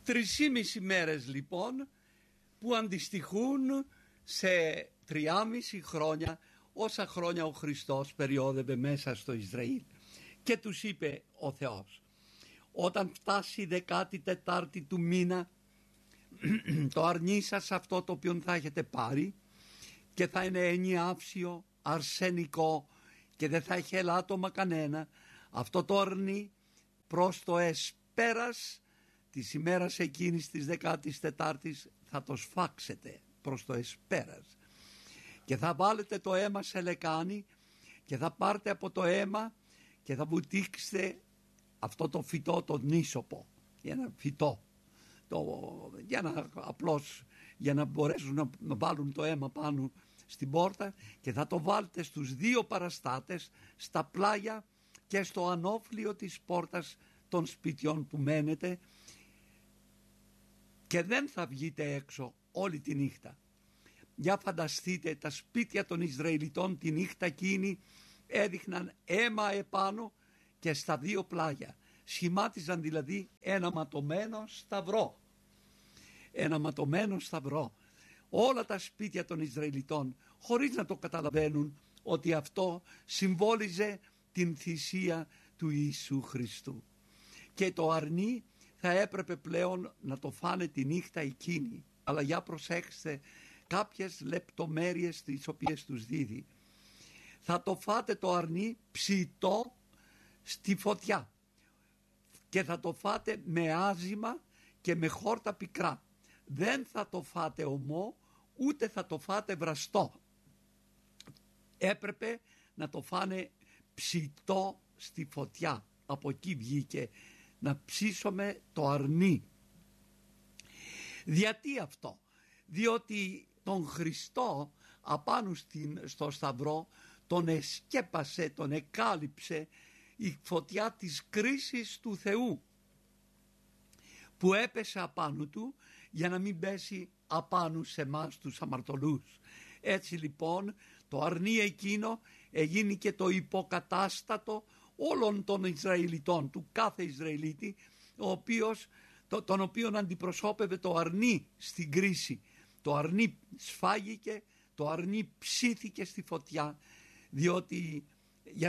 3,5 μέρες λοιπόν, που αντιστοιχούν σε 3,5 χρόνια, όσα χρόνια ο Χριστός περιόδευε μέσα στο Ισραήλ. Και τους είπε ο Θεός: όταν φτάσει η 14η του μήνα, το αρνί σας αυτό το οποίο θα έχετε πάρει, και θα είναι ενιάυσιο, αρσενικό, και δεν θα έχει ελάττωμα κανένα, αυτό το αρνί προς το εσπέρας της ημέρας εκείνης της 14ης θα το σφάξετε προς το εσπέρας, και θα βάλετε το αίμα σε λεκάνη και θα πάρετε από το αίμα και θα βουτήξετε αυτό το φυτό, το νήσοπο, ένα φυτό, για να μπορέσουν να βάλουν το αίμα πάνω στην πόρτα, και θα το βάλετε στους 2 παραστάτες, στα πλάγια και στο ανώφλιο της πόρτας των σπιτιών που μένετε, και δεν θα βγείτε έξω όλη τη νύχτα. Για φανταστείτε, τα σπίτια των Ισραηλιτών τη νύχτα εκείνη έδειχναν αίμα επάνω και στα 2 πλάγια. Σχημάτιζαν δηλαδή ένα ματωμένο σταυρό. Ένα ματωμένο σταυρό. Όλα τα σπίτια των Ισραηλιτών, χωρίς να το καταλαβαίνουν, ότι αυτό συμβόλιζε την θυσία του Ιησού Χριστού. Και το αρνί θα έπρεπε πλέον να το φάνε τη νύχτα εκείνη. Αλλά για προσέξτε κάποιες λεπτομέρειες τις οποίες τους δίδει. Θα το φάτε το αρνί ψητό στη φωτιά, και θα το φάτε με άζυμα και με χόρτα πικρά. Δεν θα το φάτε ομό, ούτε θα το φάτε βραστό. Έπρεπε να το φάνε ψητό στη φωτιά. Από εκεί βγήκε να ψήσουμε το αρνί. Γιατί αυτό? Διότι τον Χριστό απάνω στο σταυρό τον εσκέπασε, τον εκάλυψε η φωτιά της κρίσης του Θεού, που έπεσε απάνω του για να μην πέσει απάνω σε εμάς τους αμαρτωλούς. Έτσι λοιπόν το αρνί εκείνο έγινε και το υποκατάστατο όλων των Ισραηλιτών, του κάθε Ισραηλίτη, τον οποίον αντιπροσώπευε το αρνί στην κρίση. Το αρνί σφάγηκε, το αρνί ψήθηκε στη φωτιά, διότι για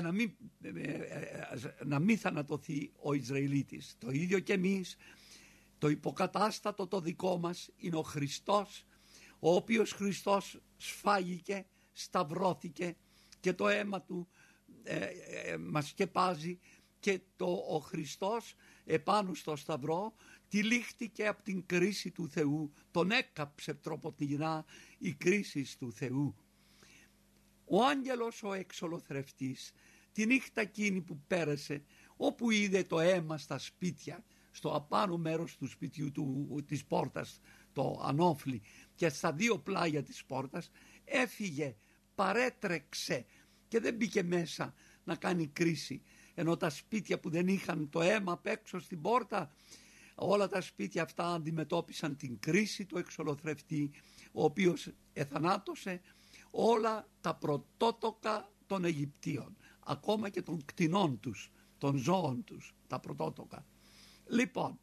να μην θανατωθεί ο Ισραηλίτης. Το ίδιο και εμείς, το υποκατάστατο το δικό μας είναι ο Χριστός, ο οποίος Χριστός σφάγηκε, σταυρώθηκε, και το αίμα του μας σκεπάζει, και ο Χριστός επάνω στο σταυρό τυλίχτηκε από την κρίση του Θεού, τον έκαψε τροποτινά η κρίση του Θεού. Ο άγγελος ο εξολοθρευτής τη νύχτα εκείνη που πέρασε, όπου είδε το αίμα στα σπίτια, στο απάνω μέρος του σπιτιού της πόρτας, το ανώφλι, και στα 2 πλάγια της πόρτας, έφυγε, παρέτρεξε και δεν μπήκε μέσα να κάνει κρίση. Ενώ τα σπίτια που δεν είχαν το αίμα απ' έξω στην πόρτα, όλα τα σπίτια αυτά αντιμετώπισαν την κρίση του εξολοθρευτή, ο οποίος εθανάτωσε όλα τα πρωτότοκα των Αιγυπτίων, ακόμα και των κτηνών τους, των ζώων τους, τα πρωτότοκα. Λοιπόν,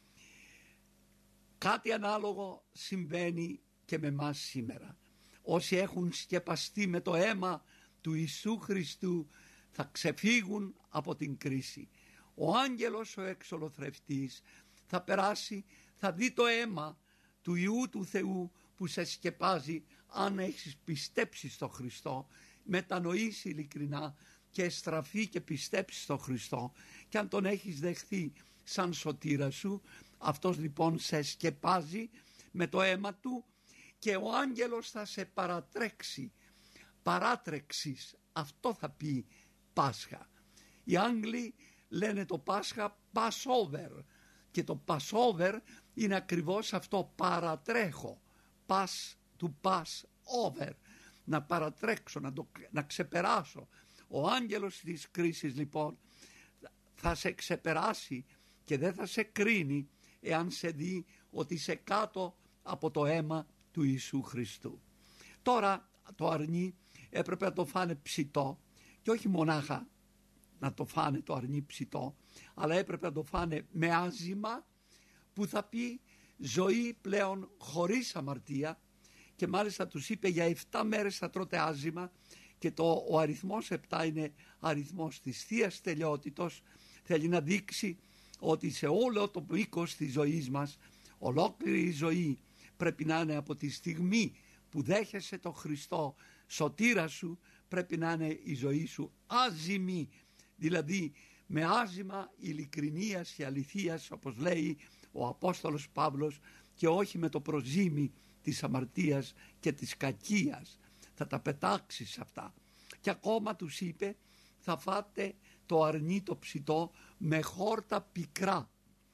κάτι ανάλογο συμβαίνει και με μας σήμερα. Όσοι έχουν σκεπαστεί με το αίμα του Ιησού Χριστού θα ξεφύγουν από την κρίση. Ο άγγελος ο εξολοθρευτής θα περάσει, θα δει το αίμα του Υιού του Θεού που σε σκεπάζει, αν έχεις πιστέψει στο Χριστό, μετανοήσει ειλικρινά και στραφεί και πιστέψει στο Χριστό, και αν τον έχεις δεχθεί σαν σωτήρα σου, αυτός λοιπόν σε σκεπάζει με το αίμα του, και ο άγγελος θα σε παρατρέξει. Παράτρεξης, αυτό θα πει Πάσχα. Οι Άγγλοι λένε το Πάσχα Passover, και το Passover είναι ακριβώς αυτό, παρατρέχω, pass over, να παρατρέξω, να ξεπεράσω. Ο άγγελος της κρίσης λοιπόν θα σε ξεπεράσει και δεν θα σε κρίνει εάν σε δει ότι είσαι κάτω από το αίμα του Ιησού Χριστού. Τώρα το αρνί έπρεπε να το φάνε ψητό, και όχι μονάχα να το φάνε το αρνί ψητό, αλλά έπρεπε να το φάνε με άζυμα που θα πει ζωή πλέον χωρίς αμαρτία, και μάλιστα τους είπε για 7 μέρες θα τρώτε άζυμα, και ο αριθμός 7 είναι αριθμός της Θείας Τελειότητος. Θέλει να δείξει ότι σε όλο το μήκος της ζωής μας, ολόκληρη η ζωή πρέπει να είναι από τη στιγμή που δέχεσαι τον Χριστό σωτήρα σου, πρέπει να είναι η ζωή σου άζυμη, δηλαδή με άζυμα ειλικρινίας και αληθείας, όπως λέει ο Απόστολος Παύλος, και όχι με το προζύμι της αμαρτίας και της κακίας. Θα τα πετάξεις αυτά. Και ακόμα τους είπε, θα φάτε το αρνί το ψητό με χόρτα πικρά.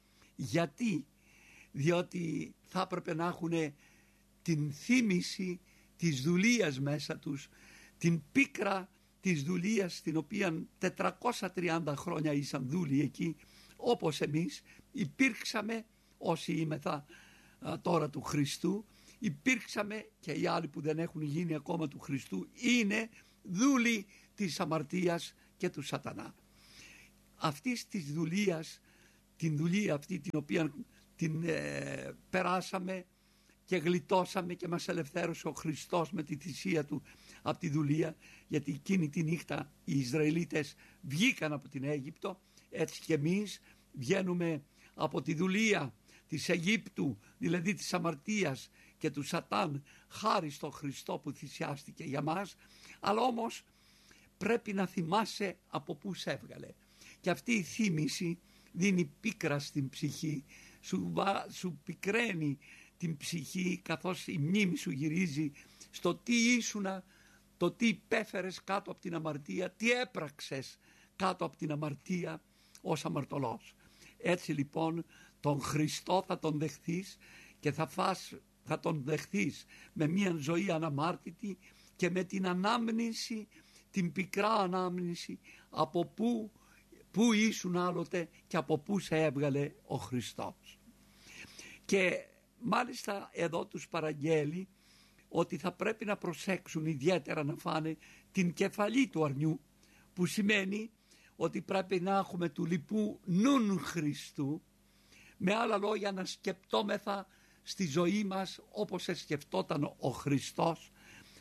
Γιατί? Διότι θα έπρεπε να έχουν την θύμηση της δουλείας μέσα τους, την πίκρα της δουλείας, την οποία 430 χρόνια ήσαν δούλοι εκεί, όπως εμείς υπήρξαμε όσοι είμεθα τώρα του Χριστού, υπήρξαμε και οι άλλοι που δεν έχουν γίνει ακόμα του Χριστού, είναι δούλοι της αμαρτίας και του σατανά. Αυτής της δουλείας, την δουλεία αυτή την οποία την περάσαμε και γλιτώσαμε και μας ελευθέρωσε ο Χριστός με τη θυσία του από τη δουλεία, γιατί εκείνη τη νύχτα οι Ισραηλίτες βγήκαν από την Αίγυπτο, έτσι και εμείς βγαίνουμε από τη δουλεία της Αιγύπτου, δηλαδή της αμαρτίας και του Σατάν, χάρη στον Χριστό που θυσιάστηκε για μας. Αλλά όμως πρέπει να θυμάσαι από πού σε έβγαλε, και αυτή η θύμηση δίνει πίκρα στην ψυχή, σου πικραίνει την ψυχή, καθώς η μνήμη σου γυρίζει στο τι ήσουνα, το τι υπέφερες κάτω από την αμαρτία, τι έπραξες κάτω από την αμαρτία ως αμαρτωλός. Έτσι λοιπόν τον Χριστό θα τον δεχθείς και θα τον δεχθείς με μια ζωή αναμάρτητη και με την ανάμνηση, την πικρά ανάμνηση από πού ήσουν άλλοτε και από πού σε έβγαλε ο Χριστός. Και μάλιστα εδώ τους παραγγέλει ότι θα πρέπει να προσέξουν ιδιαίτερα να φάνε την κεφαλή του αρνιού, που σημαίνει ότι πρέπει να έχουμε του λοιπού νουν Χριστού, με άλλα λόγια να σκεπτόμεθα στη ζωή μας όπως σκεφτόταν ο Χριστός.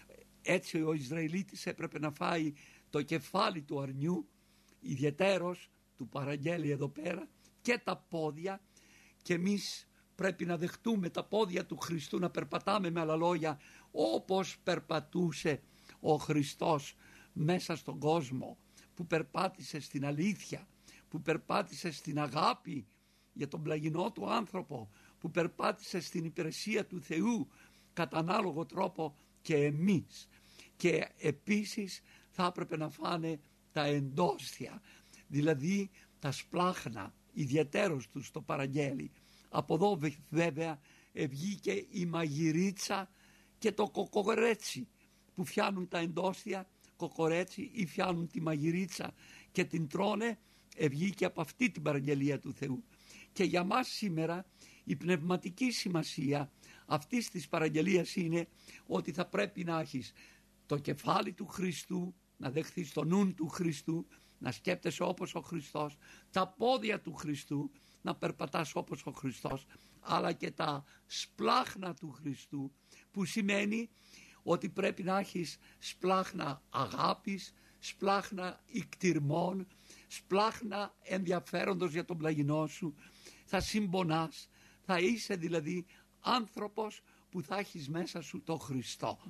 Έτσι ο Ισραηλίτης έπρεπε να φάει το κεφάλι του αρνιού, ιδιαιτέρως του παραγγέλει εδώ πέρα, και τα πόδια, και εμείς πρέπει να δεχτούμε τα πόδια του Χριστού, να περπατάμε με άλλα λόγια όπως περπατούσε ο Χριστός μέσα στον κόσμο, που περπάτησε στην αλήθεια, που περπάτησε στην αγάπη για τον πλαγινό του άνθρωπο, που περπάτησε στην υπηρεσία του Θεού κατά ανάλογο τρόπο και εμείς. Και επίσης θα έπρεπε να φάνε τα εντόστια, δηλαδή τα σπλάχνα, ιδιαιτέρως τους το παραγγέλει. Από εδώ βέβαια βγήκε η μαγειρίτσα και το κοκορέτσι, που φτιάνουν τα εντόστια κοκορέτσι ή φτιάνουν τη μαγειρίτσα και την τρώνε, βγήκε από αυτή την παραγγελία του Θεού. Και για μας σήμερα η πνευματική σημασία αυτής της παραγγελίας είναι ότι θα πρέπει να έχεις το κεφάλι του Χριστού, να δεχθείς το νουν του Χριστού, να σκέπτεσαι όπως ο Χριστός, τα πόδια του Χριστού, να περπατάς όπως ο Χριστός, αλλά και τα σπλάχνα του Χριστού, που σημαίνει ότι πρέπει να έχεις σπλάχνα αγάπης, σπλάχνα ικτιρμών, σπλάχνα ενδιαφέροντος για τον πλαγινό σου. Θα συμπονάς, θα είσαι δηλαδή άνθρωπος που θα έχεις μέσα σου το Χριστό.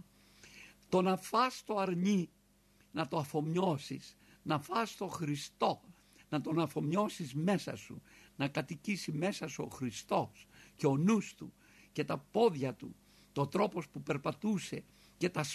Το να φας το αρνί, να το αφομοιώσεις, να φας το Χριστό, να τον αφομοιώσεις μέσα σου, να κατοικήσει μέσα σου ο Χριστός και ο νους του και τα πόδια του, το τρόπος που περπατούσε και τα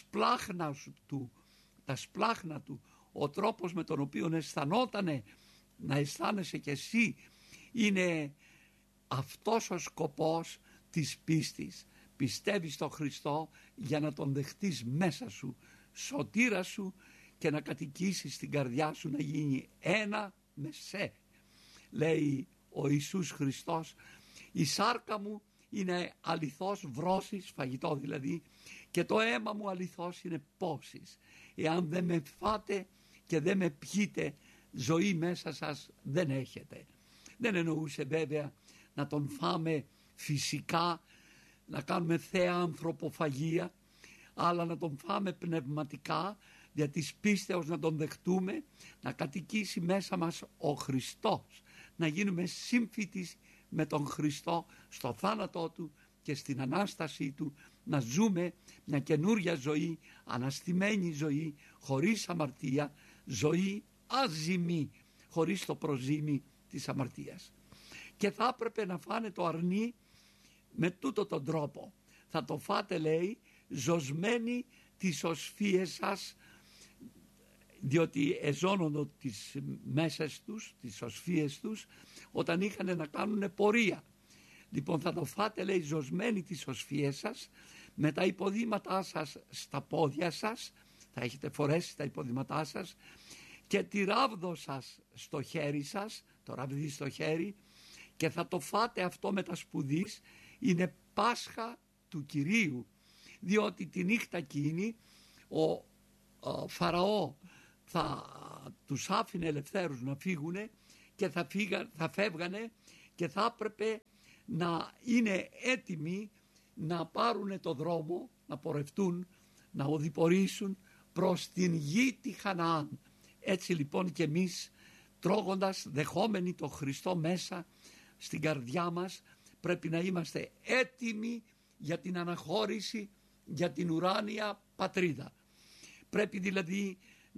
σπλάχνα του, ο τρόπος με τον οποίο αισθανότανε, να αισθάνεσαι κι εσύ, είναι αυτός ο σκοπός της πίστης. Πιστεύεις στον Χριστό για να τον δεχτείς μέσα σου, σωτήρα σου, και να κατοικήσεις στην καρδιά σου, να γίνει ένα με σε. Λέει ο Ιησούς Χριστός, η σάρκα μου είναι αληθώς βρώσεις, φαγητό δηλαδή, και το αίμα μου αληθώς είναι πόσις. Εάν δεν με φάτε και δεν με πιείτε, ζωή μέσα σας δεν έχετε. Δεν εννοούσε βέβαια να τον φάμε φυσικά, να κάνουμε θέα ανθρωποφαγία, αλλά να τον φάμε πνευματικά, δια της πίστεως να τον δεχτούμε, να κατοικήσει μέσα μας ο Χριστός, να γίνουμε σύμφυτοι με τον Χριστό στο θάνατό Του και στην Ανάστασή Του, να ζούμε μια καινούρια ζωή, αναστημένη ζωή, χωρίς αμαρτία, ζωή αζημή, χωρίς το προζύμι της αμαρτίας. Και θα έπρεπε να φάνε το αρνί με τούτο τον τρόπο. Θα το φάτε, λέει, ζωσμένοι τις οσφίες σας, διότι εζώνονται τις μέσες τους, τις οσφίες τους, όταν είχαν να κάνουν πορεία. Λοιπόν, θα το φάτε, λέει, ζωσμένοι τις οσφίες σας, με τα υποδήματά σας στα πόδια σας, θα έχετε φορέσει τα υποδήματά σας, και τη ράβδο σας στο χέρι σας, το ραβδί στο χέρι, και θα το φάτε αυτό με τα σπουδής, είναι Πάσχα του Κυρίου, διότι τη νύχτα εκείνη ο Φαραώ θα τους άφηνε ελευθέρους να φύγουνε και θα φεύγανε και θα έπρεπε να είναι έτοιμοι να πάρουν το δρόμο, να πορευτούν, να οδηπορήσουν προς την γη τη Χαναάν. Έτσι λοιπόν και εμείς, τρώγοντας, δεχόμενοι το Χριστό μέσα στην καρδιά μας, πρέπει να είμαστε έτοιμοι για την αναχώρηση, για την ουράνια πατρίδα. Πρέπει δηλαδή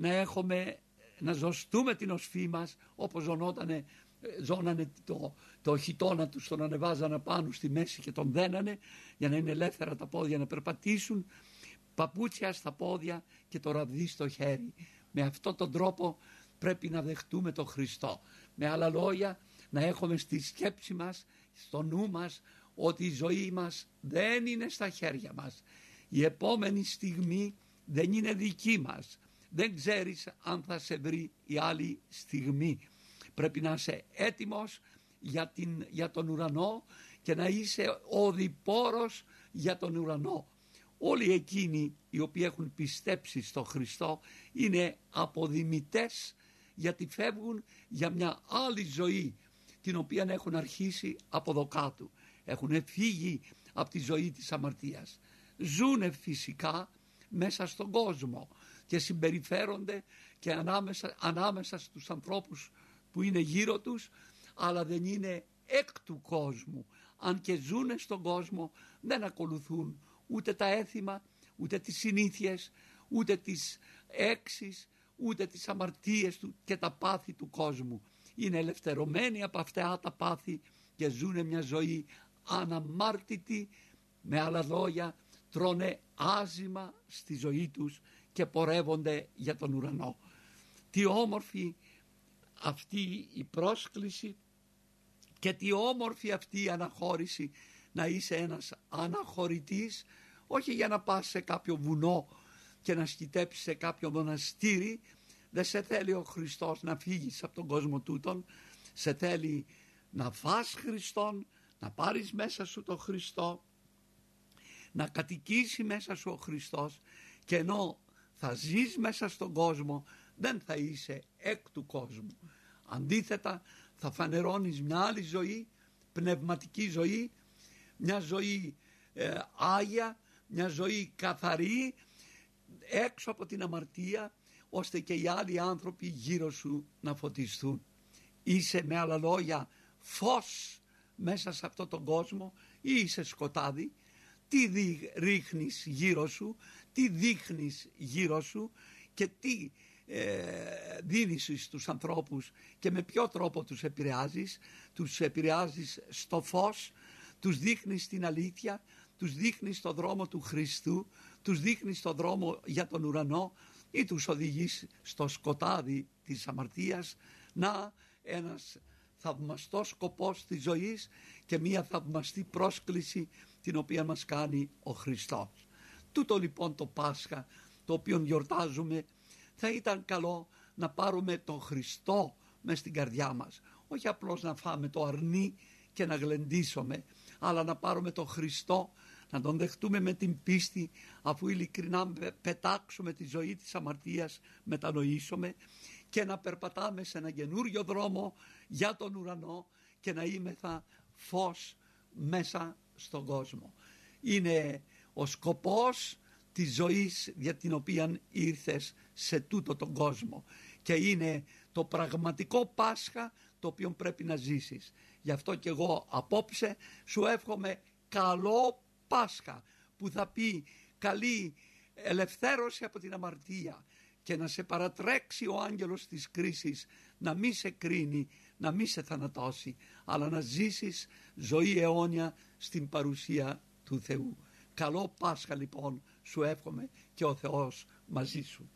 να ζωστούμε την οσφή μας, όπως ζώνανε το χιτώνα τους, τον ανεβάζανε πάνω στη μέση και τον δένανε για να είναι ελεύθερα τα πόδια να περπατήσουν, παπούτσια στα πόδια και το ραβδί στο χέρι. Με αυτόν τον τρόπο πρέπει να δεχτούμε τον Χριστό. Με άλλα λόγια, να έχουμε στη σκέψη μας, στο νου μας, ότι η ζωή μας δεν είναι στα χέρια μας. Η επόμενη στιγμή δεν είναι δική μας. Δεν ξέρεις αν θα σε βρει η άλλη στιγμή. Πρέπει να είσαι έτοιμος για τον ουρανό και να είσαι οδηπόρος για τον ουρανό. Όλοι εκείνοι οι οποίοι έχουν πιστέψει στο Χριστό είναι αποδημητές, γιατί φεύγουν για μια άλλη ζωή την οποία έχουν αρχίσει από δοκάτου. Έχουν φύγει από τη ζωή της αμαρτίας. Ζούνε φυσικά μέσα στον κόσμο και συμπεριφέρονται και ανάμεσα στους ανθρώπους που είναι γύρω τους, αλλά δεν είναι εκ του κόσμου. Αν και ζούνε στον κόσμο, δεν ακολουθούν ούτε τα έθιμα, ούτε τις συνήθειες, ούτε τις έξεις, ούτε τις αμαρτίες του και τα πάθη του κόσμου. Είναι ελευθερωμένοι από αυτά τα πάθη και ζούνε μια ζωή αναμάρτητη. Με άλλα λόγια, τρώνε άζημα στη ζωή τους και πορεύονται για τον ουρανό. Τι όμορφη αυτή η πρόσκληση και τι όμορφη αυτή η αναχώρηση, να είσαι ένας αναχωρητής, όχι για να πας σε κάποιο βουνό και να σκητέψεις σε κάποιο μοναστήρι. Δεν σε θέλει ο Χριστός να φύγεις από τον κόσμο τούτον, σε θέλει να φας Χριστόν, να πάρεις μέσα σου τον Χριστό, να κατοικήσει μέσα σου ο Χριστός, και ενώ θα ζεις μέσα στον κόσμο δεν θα είσαι εκ του κόσμου. Αντίθετα θα φανερώνεις μια άλλη ζωή, πνευματική ζωή, μια ζωή άγια, μια ζωή καθαρή, έξω από την αμαρτία, ώστε και οι άλλοι άνθρωποι γύρω σου να φωτιστούν. Είσαι με άλλα λόγια φως μέσα σε αυτόν τον κόσμο ή είσαι σκοτάδι? Τι ρίχνεις γύρω σου, τι δείχνεις γύρω σου και τι δίνεις στους ανθρώπους και με ποιο τρόπο τους επηρεάζεις? Τους επηρεάζεις στο φως, τους δείχνεις την αλήθεια, τους δείχνεις το δρόμο του Χριστού, τους δείχνεις το δρόμο για τον ουρανό, ή τους οδηγείς στο σκοτάδι της αμαρτίας? Να, ένας θαυμαστός σκοπός της ζωής και μία θαυμαστή πρόσκληση την οποία μας κάνει ο Χριστός. Τούτο λοιπόν το Πάσχα το οποίο γιορτάζουμε, θα ήταν καλό να πάρουμε τον Χριστό μες στην καρδιά μας. Όχι απλώς να φάμε το αρνί και να γλεντήσουμε, αλλά να πάρουμε τον Χριστό, να τον δεχτούμε με την πίστη, αφού ειλικρινά πετάξουμε τη ζωή της αμαρτίας, μετανοήσουμε, και να περπατάμε σε ένα καινούριο δρόμο για τον ουρανό και να είμεθα φως μέσα στον κόσμο. Είναι ο σκοπός της ζωής για την οποία ήρθες σε τούτο τον κόσμο και είναι το πραγματικό Πάσχα το οποίο πρέπει να ζήσεις. Γι' αυτό και εγώ απόψε σου εύχομαι καλό Πάσχα, που θα πει καλή ελευθέρωση από την αμαρτία και να σε παρατρέξει ο άγγελος της κρίσης να μη σε κρίνει, να μη σε θανατώσει, αλλά να ζήσεις ζωή αιώνια στην παρουσία του Θεού. Καλό Πάσχα λοιπόν σου εύχομαι και ο Θεός μαζί σου.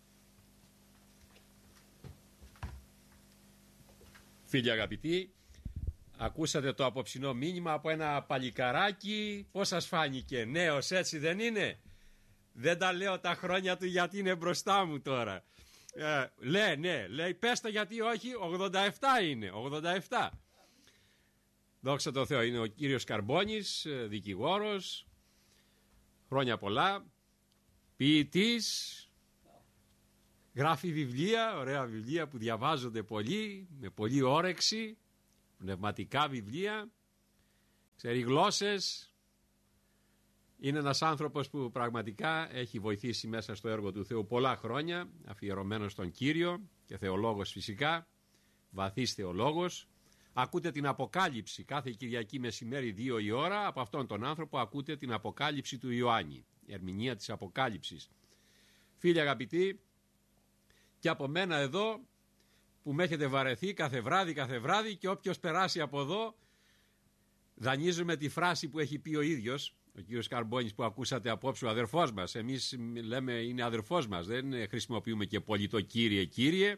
Φίλοι αγαπητοί, ακούσατε το απόψινό μήνυμα από ένα παλικαράκι. Πώς σας φάνηκε? Νέος, έτσι δεν είναι? Δεν τα λέω τα χρόνια του γιατί είναι μπροστά μου τώρα. Λέει πες τα γιατί όχι, 87 είναι, 87. Δόξα τω Θεώ, είναι ο κύριος Καρμπώνης, δικηγόρος, χρόνια πολλά, ποιητής, γράφει βιβλία, ωραία βιβλία που διαβάζονται πολύ, με πολύ όρεξη, πνευματικά βιβλία, ξέρει γλώσσες. Είναι ένας άνθρωπος που πραγματικά έχει βοηθήσει μέσα στο έργο του Θεού πολλά χρόνια, αφιερωμένος στον Κύριο και θεολόγος φυσικά, βαθύς θεολόγος. Ακούτε την Αποκάλυψη κάθε Κυριακή μεσημέρι 2 η ώρα. Από αυτόν τον άνθρωπο ακούτε την Αποκάλυψη του Ιωάννη, η ερμηνεία της Αποκάλυψης. Φίλοι αγαπητοί, και από μένα εδώ που με έχετε βαρεθεί κάθε βράδυ και όποιος περάσει από εδώ, δανείζουμε τη φράση που έχει πει ο ίδιος ο κύριος Καρμπώνης που ακούσατε απόψε, ο αδερφός μας. Εμείς λέμε είναι αδερφός μας, δεν χρησιμοποιούμε και πολύ το κύριε.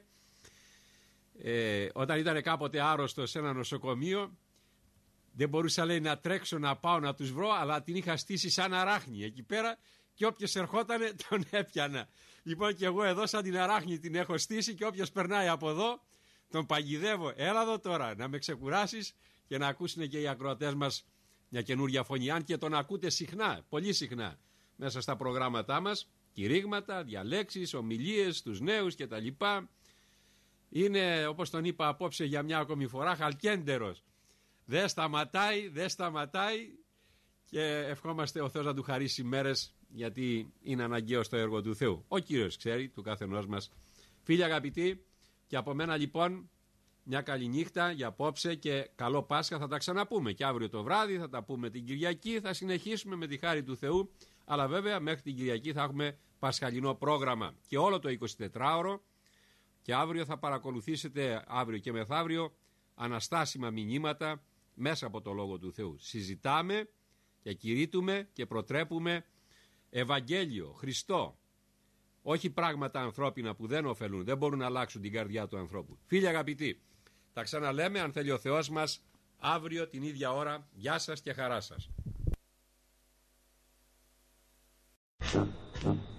Όταν ήταν κάποτε άρρωστος σε ένα νοσοκομείο, δεν μπορούσα, λέει, να τρέξω να πάω να τους βρω, αλλά την είχα στήσει σαν αράχνη εκεί πέρα και όποιος ερχότανε τον έπιανα. Λοιπόν, και εγώ εδώ σαν την αράχνη την έχω στήσει και όποιος περνάει από εδώ τον παγιδεύω. Έλα εδώ τώρα να με ξεκουράσεις και να ακούσουν και οι ακροατές μας μια καινούργια φωνή. Αν και τον ακούτε συχνά, πολύ συχνά, μέσα στα προγράμματά μας, κηρύγματα, διαλέξεις, ομιλίες, τους νέους κτλ. Είναι, όπως τον είπα απόψε για μια ακόμη φορά, χαλκέντερος. Δεν σταματάει και ευχόμαστε ο Θεός να του χαρίσει μέρες, γιατί είναι αναγκαίο στο έργο του Θεού. Ο Κύριος ξέρει του καθενός μας. Φίλοι αγαπητοί, και από μένα λοιπόν μια καλή νύχτα για απόψε και καλό Πάσχα. Θα τα ξαναπούμε και αύριο το βράδυ, θα τα πούμε την Κυριακή, θα συνεχίσουμε με τη χάρη του Θεού, αλλά βέβαια μέχρι την Κυριακή θα έχουμε πασχαλινό πρόγραμμα και όλο το 24ωρο. Και αύριο θα παρακολουθήσετε, αύριο και μεθαύριο, αναστάσιμα μηνύματα μέσα από το Λόγο του Θεού. Συζητάμε και κηρύττουμε και προτρέπουμε Ευαγγέλιο, Χριστό. Όχι πράγματα ανθρώπινα που δεν ωφελούν, δεν μπορούν να αλλάξουν την καρδιά του ανθρώπου. Φίλοι αγαπητοί, τα ξαναλέμε αν θέλει ο Θεός μας αύριο την ίδια ώρα. Γεια σας και χαρά σας.